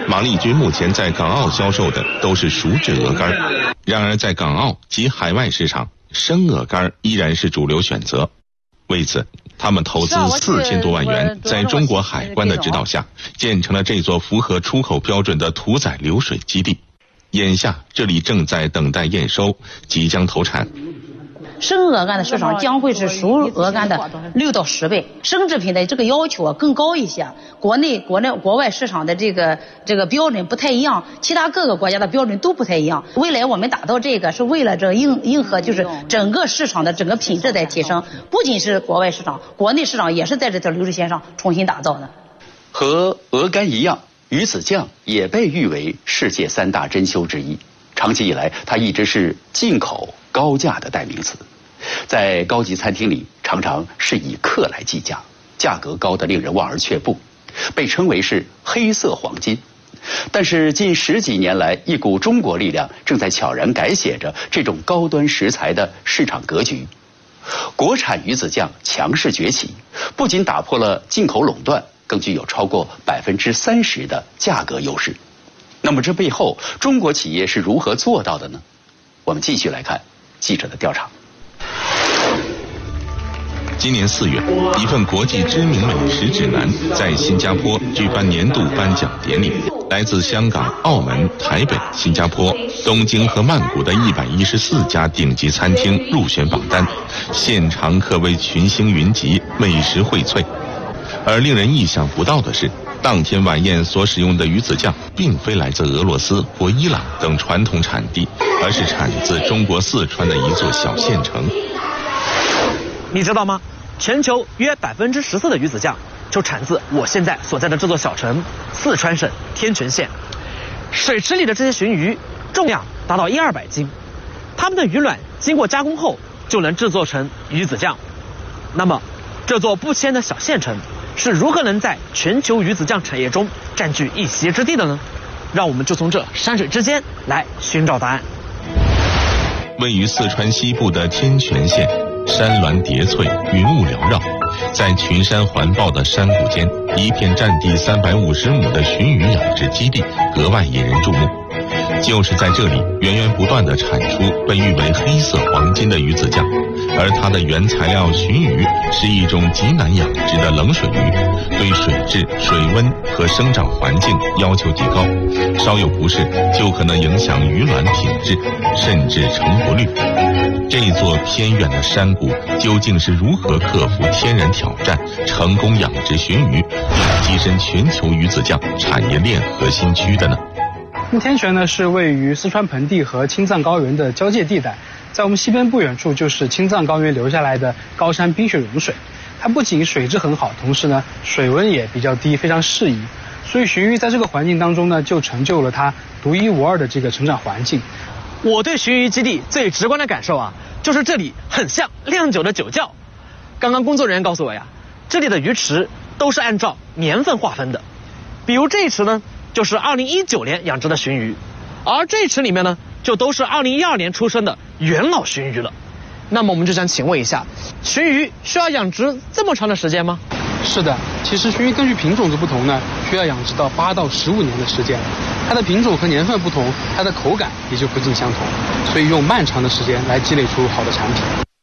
王立军目前在港澳销售的都是熟制鹅肝，然而在港澳及海外市场，生鹅肝依然是主流选择。为此，他们投资4000多万元，在中国海关的指导下，建成了这座符合出口标准的屠宰流水基地。眼下，这里正在等待验收，即将投产。 生鹅肝的市场将会是熟鹅肝的6到10倍，生制品的这个要求更高一些。国外市场的这个标准不太一样，其他各个国家的标准都不太一样。未来我们打造这个是为了这迎合就是整个市场的整个品质在提升，不仅是国外市场，国内市场也是在这条流水线上重新打造的。 和鹅肝一样，鱼子酱也被誉为世界3大珍馐之一。长期以来，它一直是进口高价的代名词，在高级餐厅里常常是以克来计价，价格高得令人望而却步，被称为是黑色黄金。但是近10几年来，一股中国力量正在悄然改写着这种高端食材的市场格局。国产鱼子酱强势崛起，不仅打破了进口垄断，更具有超过30%的价格优势。那么这背后，中国企业是如何做到的呢？我们继续来看记者的调查。 今年4月，一份国际知名美食指南在新加坡举办年度颁奖典礼，来自香港、澳门、台北、新加坡、东京和曼谷的114家顶级餐厅入选榜单，现场可谓群星云集，美食荟萃。而令人意想不到的是，当天晚宴所使用的鱼子酱并非来自俄罗斯或伊朗等传统产地，而是产自中国四川的一座小县城。 你知道吗？全球约14%的鱼子酱就产自我现在所在的这座小城四川省天全县。水池里的这些鲟鱼重量达到100-200斤，它们的鱼卵经过加工后就能制作成鱼子酱。那么，这座不迁的小县城是如何能在全球鱼子酱产业中占据一席之地的呢？让我们就从这山水之间来寻找答案。 位于四川西部的天全县，山峦叠翠，云雾缭绕，在群山环抱的山谷间，一片占地350亩的鲟鱼养殖基地格外引人注目。就是在这里，源源不断地产出被誉为黑色黄金的鱼子酱，而它的原材料鲟鱼是一种极难养殖的冷水鱼，对水质、水温和生长环境要求极高，稍有不适就可能影响鱼卵品质，甚至成活率。这座偏远的山谷究竟是如何克服天然挑战，成功养殖鲟鱼，并跻身全球鱼子酱产业链核心区的呢？ 天全呢是位于四川盆地和青藏高原的交界地带，在我们西边不远处就是青藏高原流下来的高山冰雪融水，它不仅水质很好，同时呢水温也比较低，非常适宜，所以鲟鱼在这个环境当中呢就成就了它独一无二的这个成长环境。 我对鲟鱼基地最直观的感受啊，就是这里很像酿酒的酒窖。刚刚工作人员告诉我呀，这里的鱼池都是按照年份划分的，比如这一池呢就是2019年养殖的鲟鱼，而这一池里面呢就都是2012年出生的元老鲟鱼了。那么我们就想请问一下，鲟鱼需要养殖这么长的时间吗？ 是的，其实鲟鱼根据品种的不同呢，需要养殖到8到15年的时间。它的品种和年份不同，它的口感也就不尽相同，所以用漫长的时间来积累出好的产品。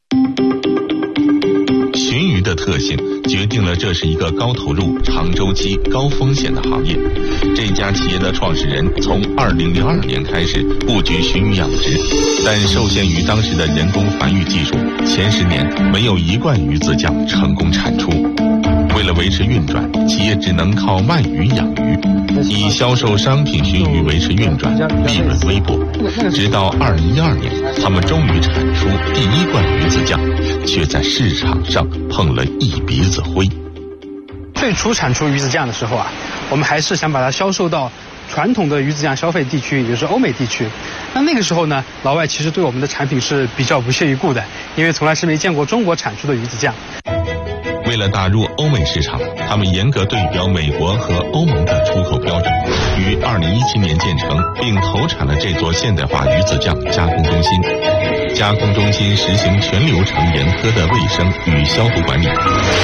鲟鱼的特性决定了这是一个高投入、长周期、高风险的行业。这家企业的创始人从2002年开始布局鲟鱼养殖，但受限于当时的人工繁育技术，前10年没有1罐鱼子酱成功产出。为了维持运转，企业只能靠卖鱼养鱼，以销售商品鲟鱼维持运转，利润微薄。直到2012年，他们终于产出第1罐鱼子酱，却在市场上碰了一鼻子灰。 最初产出鱼子酱的时候啊，我们还是想把它销售到传统的鱼子酱消费地区，也就是欧美地区。那个时候呢，老外其实对我们的产品是比较不屑一顾的，因为从来是没见过中国产出的鱼子酱。 为了打入欧美市场，他们严格对标美国和欧盟的出口标准，于2017年建成并投产了这座现代化鱼子酱加工中心。加工中心实行全流程严苛的卫生与消毒管理，